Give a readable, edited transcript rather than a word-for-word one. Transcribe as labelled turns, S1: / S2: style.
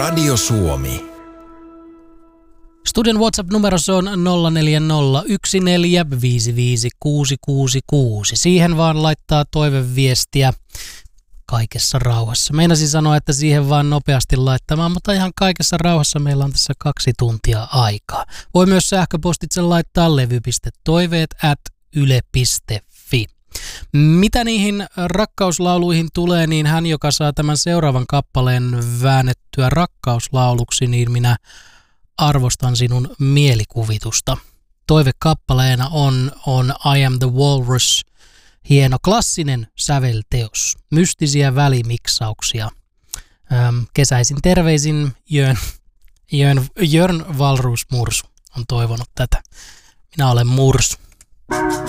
S1: Radio Suomi.
S2: Studion WhatsApp-numero on 0401455666. Siihen vaan laittaa toiveviestiä kaikessa rauhassa. Meinasin sanoa, että siihen vaan nopeasti laittamaan, mutta ihan kaikessa rauhassa meillä on tässä 2 tuntia aikaa. Voi myös sähköpostitse laittaa levy.toiveet@yle.fi. Mitä niihin rakkauslauluihin tulee, niin hän, joka saa tämän seuraavan kappaleen väännettyä rakkauslauluksi, niin minä arvostan sinun mielikuvitusta. Toivekappaleena on I Am the Walrus, hieno klassinen sävelteos, mystisiä välimiksauksia. Kesäisin terveisin Jörn Walrus Mursu on toivonut tätä. Minä olen Mursu.